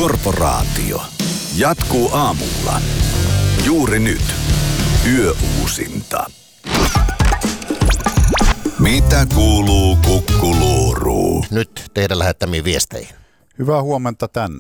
Korporaatio. Jatkuu aamulla. Juuri nyt. Yöuusinta. Mitä kuuluu Kukkuluuruun? Nyt teidän lähettämiin viesteihin. Hyvää huomenta tänne.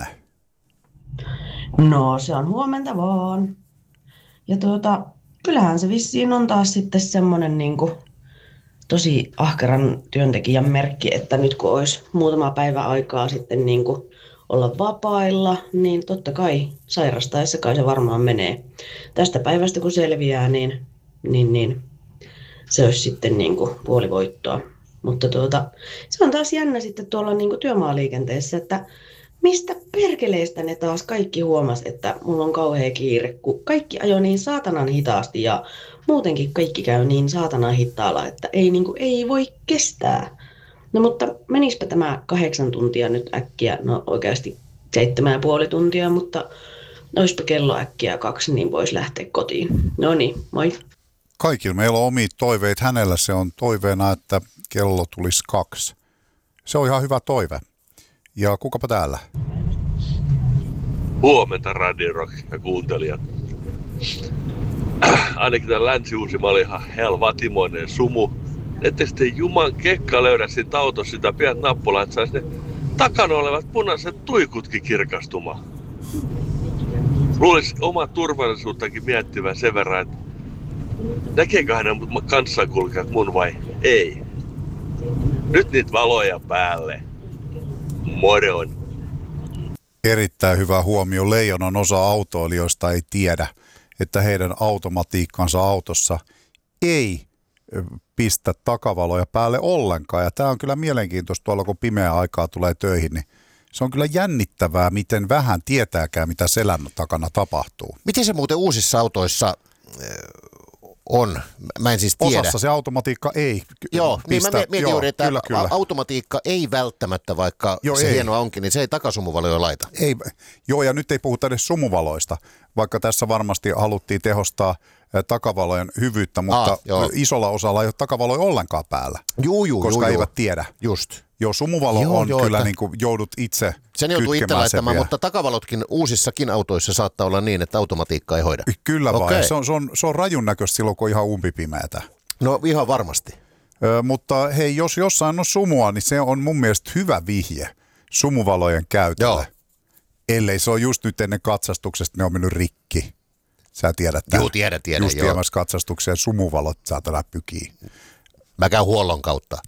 No, se on huomenta vaan. Ja kyllähän se vissiin on taas sitten semmoinen tosi ahkeran työntekijän merkki, että nyt kun olisi muutama päivä aikaa sitten olla vapailla, niin totta kai sairastaessa kai se varmaan menee. Tästä päivästä kun selviää, niin se olisi sitten puoli voittoa. Mutta se on taas jännä sitten tuolla työmaaliikenteessä, että mistä perkeleistä ne taas kaikki huomas, että mulla on kauhea kiire, kun kaikki ajoi niin saatanan hitaasti ja muutenkin kaikki käy niin saatanan hitaalla, että ei voi kestää. No mutta menispä tämä 8 tuntia nyt äkkiä, no oikeasti 7,5 tuntia, mutta olisipa kello äkkiä 2, niin voisi lähteä kotiin. No niin, moi. Kaikilla meillä on omia toiveita. Hänellä se on toiveena, että kello tulisi 2. Se on ihan hyvä toive. Ja kukapa täällä? Huomenta Radio Rock ja kuuntelijat. Ainakin tämän Länsi-Uusimaa oli ihan helvatimoinen sumu. Ette sitten juman kekka löydä siitä autossa sitä pientä nappulaa, että saisi ne takana olevat punaiset tuikutkin kirkastumaan. Luulisi omaa turvallisuuttakin miettivän sen verran, että näkeekö hänen kanssakulkijat mun vai ei. Nyt niitä valoja päälle. Moron. Erittäin hyvä huomio. Leijonan osa autoilijoista ei tiedä, että heidän automatiikkansa autossa ei pistä takavaloja päälle ollenkaan. Ja tämä on kyllä mielenkiintoista tuolla, kun pimeä aikaa tulee töihin, niin se on kyllä jännittävää, miten vähän tietääkään, mitä selän takana tapahtuu. Miten se muuten uusissa autoissa on? Mä en siis tiedä. Osassa se automatiikka ei Joo, pistä. Niin mä mietin juuri, että kyllä. Automatiikka ei välttämättä, vaikka se hienoa onkin, niin se ei takasumuvaloja laita. Ei, joo, ja nyt ei puhuta edes sumuvaloista, vaikka tässä varmasti haluttiin tehostaa takavalojen hyvyyttä, mutta isolla osalla ei ole takavaloja ollenkaan päällä, koska eivät tiedä. Just. Joo, sumuvalo on kyllä niin kuin joudut itse sen joutuu itse laittamaan, vielä. mutta takavalotkin uusissakin autoissa saattaa olla niin, että automatiikka ei hoida. Kyllä vaan, se on rajun näköistä silloin, kun on ihan umpipimeätä. No ihan varmasti. Mutta hei, jos jossain on sumua, niin se on mun mielestä hyvä vihje sumuvalojen käytölle. Joo. Ellei se on just nyt ennen katsastuksesta, ne on mennyt rikki. Sä tiedät tämän. Joo, tiedän. Just viemässä katsastukseen sumuvalot saatana pykii. Mä käyn huollon kautta.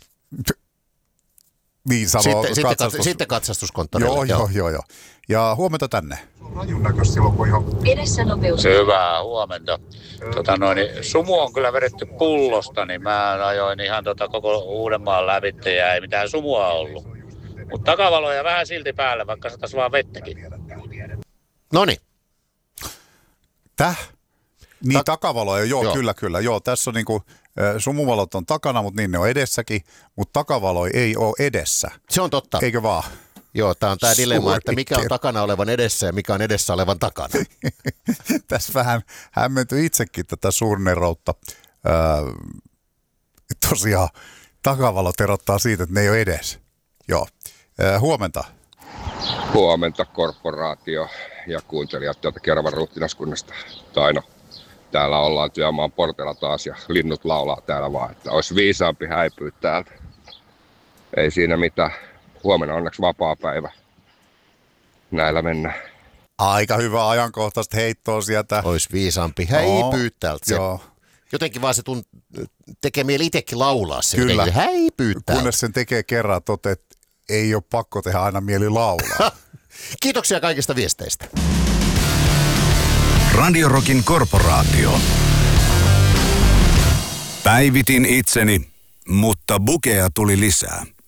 Niin sanoo sitten katsastuskonttorille. Joo. Ja huomenta tänne. Rajun näköistä silloin, kun ihan edessä nopeus. Hyvää huomenta. Sumu on kyllä vedetty pullosta, niin mä ajoin ihan koko Uudenmaan lävitse ja ei mitään sumua ollut. Mutta takavaloja vähän silti päälle, vaikka satais vaan vettäkin. Noniin. Niin takavaloja, kyllä. Joo, tässä on sumuvalot on takana, mutta niin ne on edessäkin, mutta takavaloja ei ole edessä. Se on totta. Eikö vaan? Joo, tämä on tämä dilemma, että mikä on takana olevan edessä ja mikä on edessä olevan takana. Tässä vähän hämmentyi itsekin tätä suurneroutta. Tosiaan takavalot erottaa siitä, että ne ei ole edes. Joo. Huomenta. Huomenta korporaatio ja kuuntelijat tuolta Keravan ruhtinaskunnasta. Taino. Täällä ollaan työmaan portilla taas ja linnut laulaa täällä vaan, että olisi viisaampi häipyä täältä. Ei siinä mitään. Huomenna onneksi vapaa päivä. Näillä mennään. Aika hyvä ajankohtaista heittoa sieltä. Olisi viisaampi häipyä täältä. Joo. Jotenkin vaan se tekee mieli itsekin laulaa se. Kyllä. Se häipyy täältä. Kunnes sen tekee kerran, että ei ole pakko tehdä aina mieli laulaa. Kiitoksia kaikista viesteistä. Radio Rockin Korporaatio. Päivitin itseni, mutta bukeja tuli lisää.